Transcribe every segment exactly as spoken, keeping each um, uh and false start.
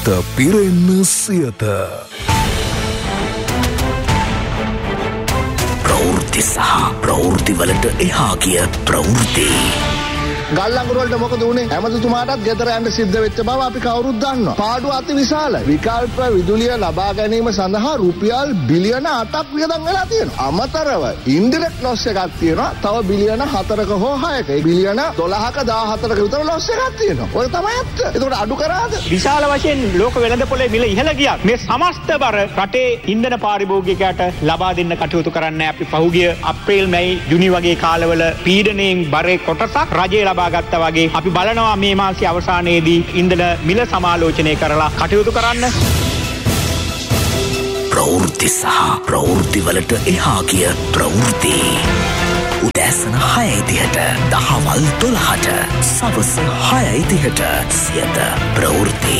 පිරෙන්න සියත ප්‍රවෘත්ති සහ ප්‍රවෘත්තිවලට එහා ගිය ප්‍රවෘත්ති ගල්ලංගුර වලට මොකද උනේ? හැමදෙතුමාටත් ගෙදර යන්න සිද්ධ වෙච්ච බව අපි කවුරුත් දන්නවා. පාඩුව අති විශාල. විකල්ප විදුලිය ලබා ගැනීම සඳහා රුපියල් බිලියන අටක් වියදම් වෙලා තියෙනවා. අමතරව ඉන්ඩිරෙක්ට් ලොස් එකක් තියෙනවා. තව බිලියන හතරක හෝ හයක. ඒ බිලියන දොළහක දාහතරක විතර ලොස් එකක් තියෙනවා. ඔය තමයි ඇත්ත. ඒකට අඩු කරාද? විශාල වශයෙන් ලෝක වෙළඳපොලේ මිල ඉහළ ගියා. මේ සමස්ත බර රටේ ඉන්ධන පාරිභෝගිකයට ලබා දෙන්න කටයුතු කරන්න අපි පහුගිය අප්‍රේල් මැයි ජුනි වගේ කාලවල පීඩනයෙන් බරේ කොටසක් රජයේ ලබා ගත්තා වගේ අපි බලනවා මේ මාසයේ අවසානයේදී ඉන්ධන මිල සමාලෝචනය කරලා කටයුතු කරන්න. ප්‍රවෘත්ති සහ ප්‍රවෘත්තිවලට එහා ගිය ප්‍රවෘත්ති උදෑසන හයයි තිහට දහවල් දොළහට සවස හයයි තිහට සියත ප්‍රවෘත්ති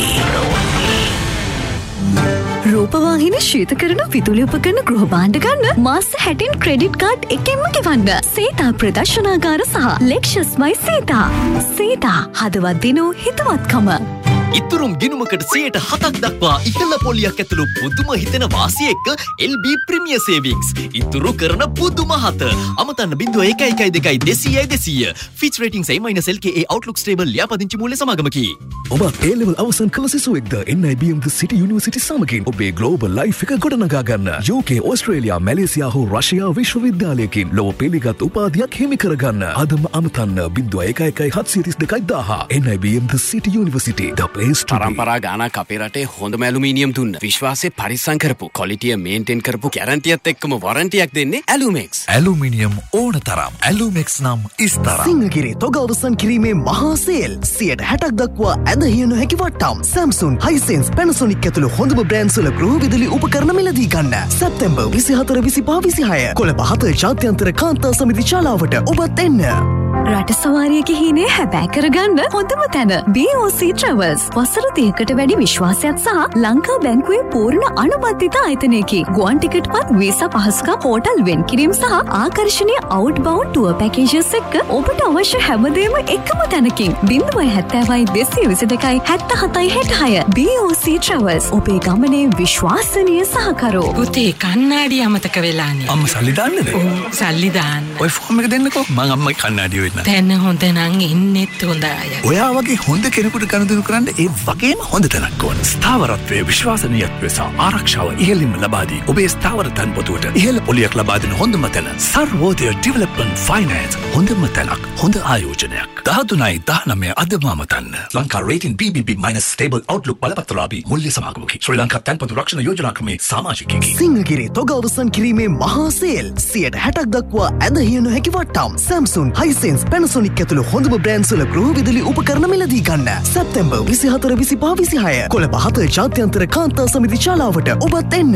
රූපවාහිනී ශීතකරණ විදුලි උපකරණ ගෘහ භාණ්ඩ ගන්න මාස හැටින් ක්‍රෙඩිට් කාඩ් එකෙන්ම ගෙවන්න. සීතා ප්‍රදර්ශනාගාර සහ ලෙක්ෂස් මයි සීතා. සීතා හදවත් දිනූ හිතවත්කම. ඉතුරුම් ගිණුමකට සියයට හතක් දක්වා ඉහළ පොලියක් ඇතුළු පුදුම හිතෙන වාසිය එක්ක එල් බී ප්‍රීමියර් සේවිංස්. ඉතුරු කරන පුදුම හත. අමතන්න බිංදුව එකයි එකයි දෙකයි දෙසීයයි දෙසීය. ෆිච් රේටිං සයි මයිනස් එල් කේ ඒ අවුට්ලුක් ස්ටේබල් ලියාපදිංචි මූල්‍ය සමාගමකි. ඔබ ඒ ලෙවල් අවසන් කළ සිසුවෙක්ද එන් අයි බී එම් ද සිටි යුනිවර්සිටි සමගින් ඔබේ ග්ලෝබල් ලයිෆ් එක ගොඩනගා ගන්න. යූ කේ, ඕස්ට්‍රේලියා, මැලේසියා හෝ රෂ්යා විශ්වවිද්‍යාලයකින් ලොව පිළිගත් උපාධියක් හිමි කරගන්න. අදම අමතන්න බිංදුව එකයි එකයි හත්සිය තිස් දෙකයි දාහ. එන් අයි බී එම් ද සිටි යුනිවර්සිටි. පරම්පරා ගානක් අපේ රටේ හොඳම ඇලුමිනියම් දුන්න. විශ්වාසය පරිස්සම් කරපු, ක්වොලිටිය මේන්ටේන් කරපු, ගැරන්ටියත් එක්කම වොරන්ටියක් දෙන්නේ ඇලුමෙක්ස්. ඇලුමිනියම් ඕන තරම්. ඇලුමෙක්ස් නම් ඉස්තරම්. සිංහගිරේ තොග අවසන් කිරීමේ මහා සේල්. සියයට හැටක් දක්වා ඇදහිය නොහැකි වට්ටම්. Samsung, Hisense, Panasonic ඇතුළු හොඳම බ්‍රෑන්ඩ්ස් වල ගෘහ විදුලි උපකරණ මිලදී ගන්න. සැප්තැම්බර් විසිහතර විසිපහ විසිහය කොළඹ හත ජාත්‍යන්තර කාන්තා සමිති ශාලාවට ඔබත් එන්න. රට සවාරිය ගිහිනේ හැබෑ කරගන්න හොඳම තැන බී ඕ සී Travels. වසර තිහකට වැඩි විශ්වාසයක් සහ ලංකා බැංකුවේ පූර්ණ අනුමත ආයතනයකි. ගුවන් ටිකට්පත්, වීසා පහසුකම්, හෝටල් වෙන් කිරීම සහ ආකර්ෂණීය අවුට්බවුන්ඩ් ටුවර් පැකේජස් එක්ක ඔබට අවශ්‍ය හැමදේම එකම තැනකින්. ඩබල් ය හැත්තෑවයි දෙසිය විසි දෙකයි හැත්තහතයි හැටහය. බී ඕ සී Travels ඔබේ ගමනේ විශ්වාසනීය සහකරු. පුතේ කන්නාඩි අමතක වෙලානේ. අම්ම සල්ලි දාන්නද? ඔව් සල්ලි දාන්න. ඔය ෆෝම් එක දෙන්නකෝ. මං අම්මගේ කන්නාඩි වෙන්න. තැන හොඳ නම් ඉන්නෙත් හොඳ අය. ඔයා වගේ හොඳ කෙනෙකුට ගනුදෙනු කරන්න ඒ වගේම හොඳ තැනක් ඕන. ස්ථාවරත්වය, විශ්වාසනීයත්වය සහ ආරක්ෂාව ඉහළින්ම ලබා දී ඔබේ ස්ථාවර තන්පොතුවට ඉහළ පොලියක් ලබා දෙන හොඳම තැන සර්වෝදය ඩෙවලොප්මන්ට් ෆයිනෑන්ස්. හොඳම තැනක්, හොඳ ආයෝජනයක්. දහතුනයි දහනවය අදම අමතන්න. ලංකා රේටින් බී බී බී මයිනස් ස්ටේබල් අවුට්ලුක් බලපත්‍රලාභී මුල්‍ය සමාගමකි. ශ්‍රී ලංකා තන්පතු රක්ෂණ යෝජනා ක්‍රමේ සමාජිකයෙකි. සිංහගිරේ තොග අවසන් කිරීමේ මහා සේල්. සියයට හැටක් දක්වා ඇදහිය නොහැකි වට්ටම්. Samsung, Hisense, Panasonic ඇතුළු හොඳම බ්‍රෑන්ඩ්ස් වල ගෘහ විදුලි උපකරණ මිලදී ගන්න. සැප්තැම්බර් විසිහතර විසිපහ විසිහය කොළඹ හත ජාත්‍යන්තර කාන්තා සමිති ශාලාවට ඔබත් එන්න.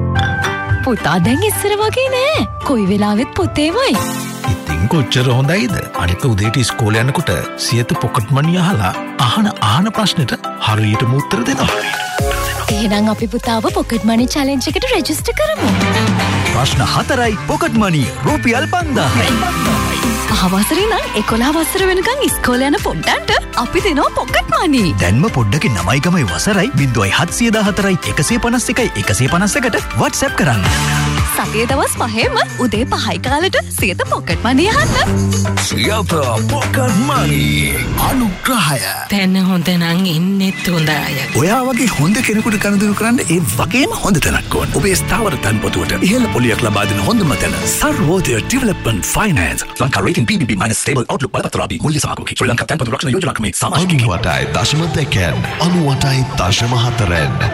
පුතා දැන් ඉස්සර වගේ නෑ. කොයි වෙලාවෙත් පොතේමයි. ඉතින් කොච්චර හොඳයිද? අනික උදේට ඉස්කෝලේ යනකොට සියත පොකට් මනි අහලා අහන ආහන ප්‍රශ්නෙට හරියටම උත්තර දෙනවා. එහෙනම් අපි පුතාව පොකට් මනි චැලෙන්ජ් එකට රෙජිස්ටර් කරමු. ප්‍රශ්න හතරයි පොකට් මනි රුපියල් පන්දාහයි. අහවසරේ නම් එකොළහ වසර වෙනකන් ඉස්කෝලේ යන පොඩ්ඩන්ට අපි දෙනවා පොකට් මනි. දැන්ම පොඩ්ඩගේ නමයි ගමයි වසරයි බිංදුවයි හත්සිය දාහතරයි එකසිය පනස් එකයි එකසිය පනස් එකට WhatsApp කරන්න. සතිය දවස් පහේම උදේ පහයි කාලෙට සියත පොකට් මනි අහන්න. සියත පොකට් මනි අනුග්‍රහය. තැන හොඳ නම් ඉන්නෙත් හොඳ අය. ඔයා වගේ හොඳ කෙනෙකුට ගනුදෙනු කරන්න ඒ වගේම හොඳ තැනක් ඕන. ඔබේ ස්ථාවර තන්පොතුවට ඉහළ පොලියක් ලබා දෙන හොඳම තැන Sarvodaya development finance. Lanka rating බී බී බී මයිනස් ස්ටේබල් අවුට්ලුක් බලපත්‍රලාභී මුල්‍ය සමාගමකි. ශ්‍රී ලංකා තන්පතු රක්ෂණ යෝජනා ක්‍රමේ සමාජිකයෙකි. අනුවටයි දශම දෙකෙන් අනුවටයි දශම හතරෙන්